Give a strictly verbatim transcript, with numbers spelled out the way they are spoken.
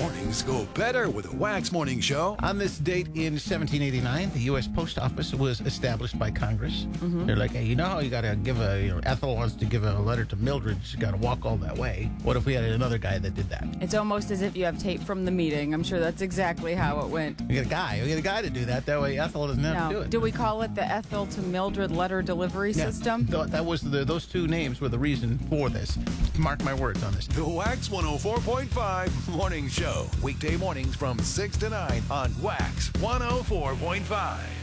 Mornings go better with a Wax Morning Show. On this date in seventeen eighty-nine, the U S Post Office was established by Congress. Mm-hmm. They're like, hey, you know how you got to give a, you know, Ethel wants to give a letter to Mildred. She's got to walk all that way. What if we had another guy that did that? It's almost as if you have tape from the meeting. I'm sure that's exactly how it went. We get a guy. We get a guy to do that. That way Ethel doesn't have no. to do it. Do we call it the Ethel to Mildred letter delivery Yeah. system? Th- that was the, those two names were the reason for this. Mark my words on this. The Wax one oh four point five Morning Show. Weekday mornings from six to nine on Wax one oh four point five.